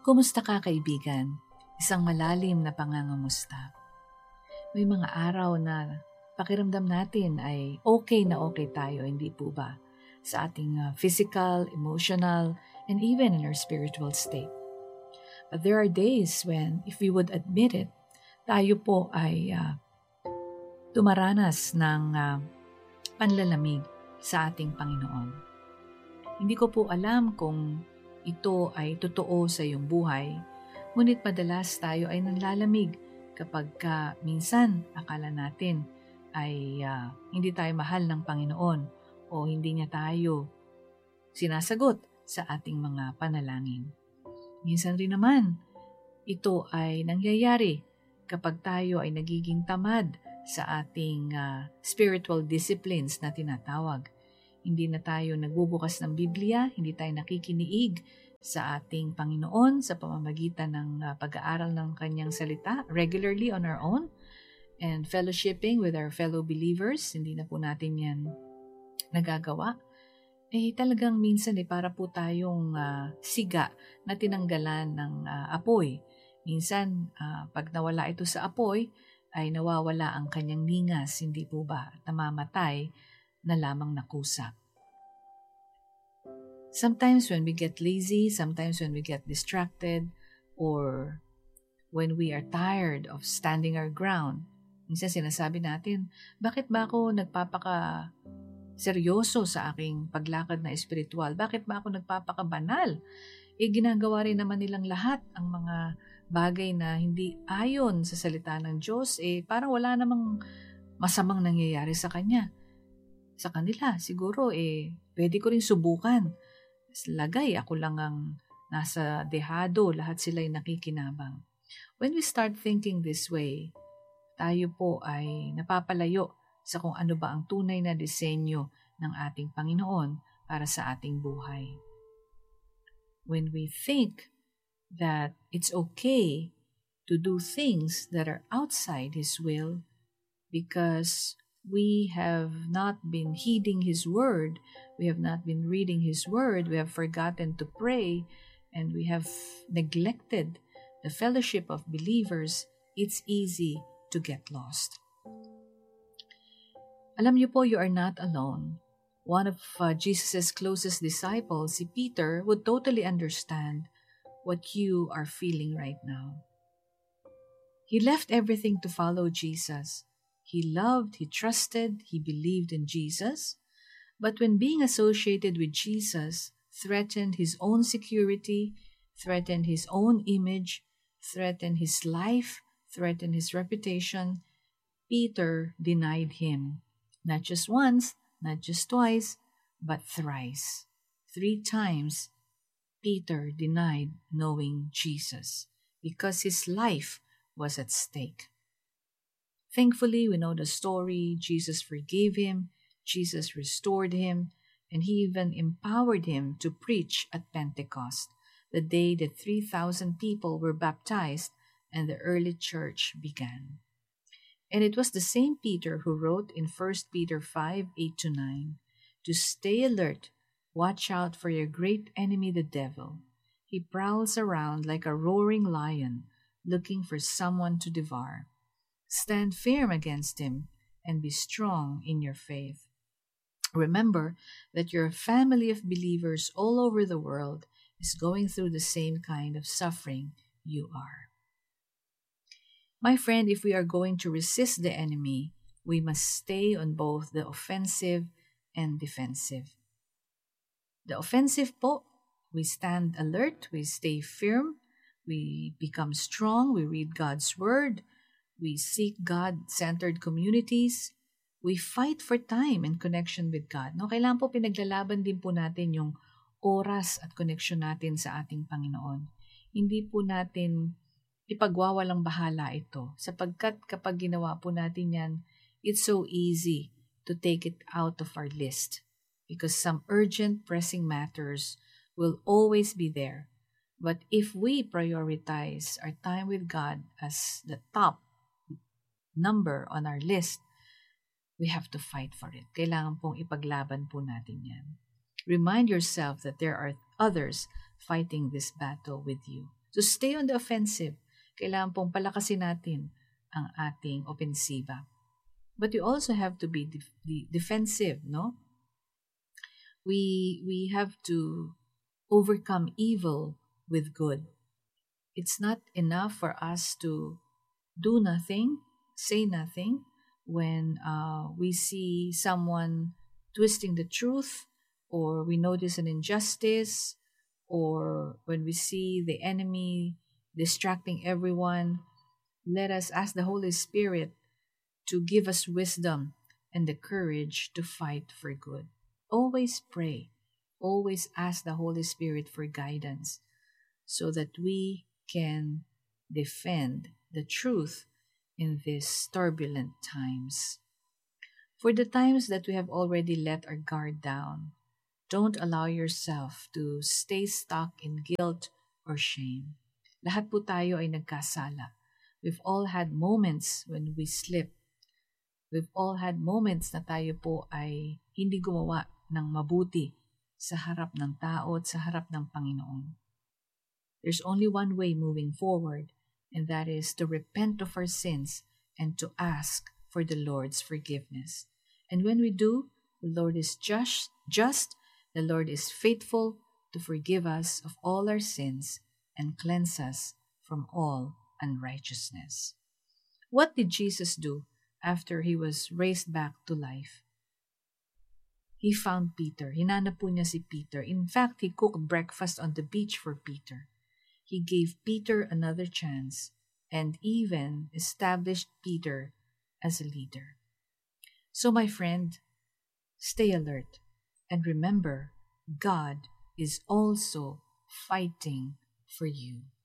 Kumusta ka, kaibigan? Isang malalim na pangangamusta. May mga araw na pakiramdam natin ay okay na okay tayo, hindi po ba? Sa ating physical, emotional, and even in our spiritual state. But there are days when, if we would admit it, tayo po ay dumaranas ng panlalamig sa ating Panginoon. Hindi ko po alam kung ito ay totoo sa iyong buhay, ngunit madalas tayo ay nanlalamig kapag minsan akala natin ay hindi tayo mahal ng Panginoon o hindi niya tayo sinasagot sa ating mga panalangin. Minsan rin naman, ito ay nangyayari kapag tayo ay nagiging tamad sa ating spiritual disciplines na tinatawag. Hindi na tayo nagbubukas ng Biblia, hindi tayo nakikiniig sa ating Panginoon sa pamamagitan ng pag-aaral ng Kanyang salita regularly on our own and fellowshipping with our fellow believers. Hindi na po natin yan nagagawa. Talagang minsan para po tayong siga na tinanggalan ng apoy. Minsan, pag nawala ito sa apoy, ay nawawala ang kanyang ningas, hindi po ba? Namamatay na lamang nakusa. Sometimes when we get lazy, sometimes when we get distracted, or when we are tired of standing our ground, minsan sinasabi natin, bakit ba ako seryoso sa aking paglakad na espiritual? Bakit ba ako nagpapakabanal? Ginagawa rin naman nilang lahat ang mga bagay na hindi ayon sa salita ng Diyos, parang wala namang masamang nangyayari sa kanila. Siguro, pwede ko rin subukan. Lagay, ako lang ang nasa dehado, lahat sila'y nakikinabang. When we start thinking this way, tayo po ay napapalayo sa kung ano ba ang tunay na disenyo ng ating Panginoon para sa ating buhay. When we think that it's okay to do things that are outside His will because we have not been heeding His word, we have not been reading His word, we have forgotten to pray, and we have neglected the fellowship of believers, it's easy to get lost. Alam niyo po, you are not alone. One of Jesus' closest disciples, si Peter, would totally understand what you are feeling right now. He left everything to follow Jesus. He loved, he trusted, he believed in Jesus. But when being associated with Jesus threatened his own security, threatened his own image, threatened his life, threatened his reputation, Peter denied him. Not just once, not just twice, but thrice. 3 times, Peter denied knowing Jesus because his life was at stake. Thankfully, we know the story. Jesus forgave him, Jesus restored him, and he even empowered him to preach at Pentecost, the day that 3,000 people were baptized and the early church began. And it was the same Peter who wrote in 1 Peter 5:8-9, to stay alert, watch out for your great enemy the devil. He prowls around like a roaring lion, looking for someone to devour. Stand firm against him and be strong in your faith. Remember that your family of believers all over the world is going through the same kind of suffering you are. My friend, if we are going to resist the enemy, we must stay on both the offensive and defensive. The offensive po, we stand alert, we stay firm, we become strong, we read God's word, we seek God-centered communities, we fight for time and connection with God. No, kailangan po pinaglalaban din po natin yung oras at connection natin sa ating Panginoon. Hindi po natin ipagwawalang bahala ito sapagkat kapag ginawa po natin yan, it's so easy to take it out of our list because some urgent, pressing matters will always be there. But if we prioritize our time with God as the top number on our list, we have to fight for it. Kailangan pong ipaglaban po natin yan. Remind yourself that there are others fighting this battle with you. To stay on the offensive, kailangan pong palakasin natin ang ating opensiba. But we also have to be defensive, no? We have to overcome evil with good. It's not enough for us to do nothing, say nothing, when we see someone twisting the truth, or we notice an injustice, or when we see the enemy distracting everyone. Let us ask the Holy Spirit to give us wisdom and the courage to fight for good. Always pray. Always ask the Holy Spirit for guidance so that we can defend the truth in these turbulent times. For the times that we have already let our guard down, don't allow yourself to stay stuck in guilt or shame. Lahat po tayo ay nagkasala. We've all had moments when we slip. We've all had moments na tayo po ay hindi gumawa ng mabuti sa harap ng tao at sa harap ng Panginoon. There's only one way moving forward, and that is to repent of our sins and to ask for the Lord's forgiveness. And when we do, the Lord is just, the Lord is faithful to forgive us of all our sins and cleanse us from all unrighteousness. What did Jesus do after he was raised back to life? He found Peter. Hinanap po niya si Peter. In fact, he cooked breakfast on the beach for Peter. He gave Peter another chance and even established Peter as a leader. So, my friend, stay alert and remember, God is also fighting for you.